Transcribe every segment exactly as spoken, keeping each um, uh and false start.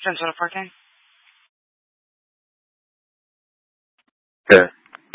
Central to fourteen. Okay.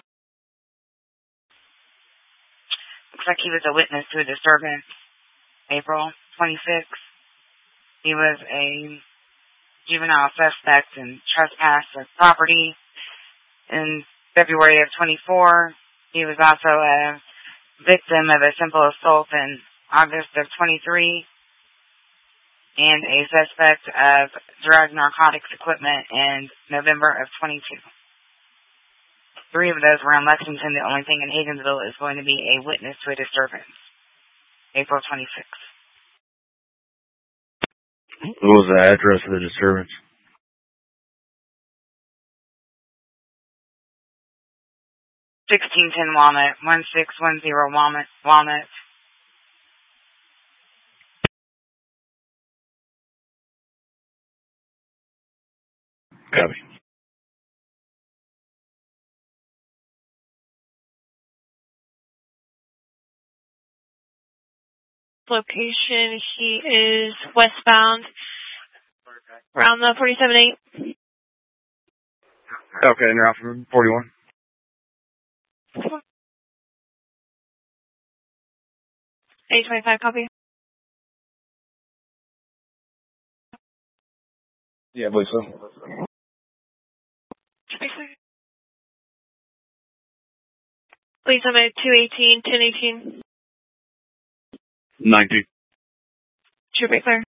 Looks like he was a witness to a disturbance April twenty-sixth. He was a juvenile suspect in trespass of property. In February of twenty-four, he was also a victim of a simple assault in August of twenty-three and a suspect of drug narcotics equipment in November of twenty-two. Three of those were in Lexington. The only thing in Higginsville is going to be a witness to a disturbance. April twenty-sixth. What was the address of the disturbance? sixteen ten Walnut, one six one zero Walnut. Walnut. Copy. Location, he is westbound around the forty-seven eight. Okay, and you're out from forty-one? eight twenty-five, copy. Yeah, I believe so. Please come at two eighteen, ten eighteen. ninety. Should be clear.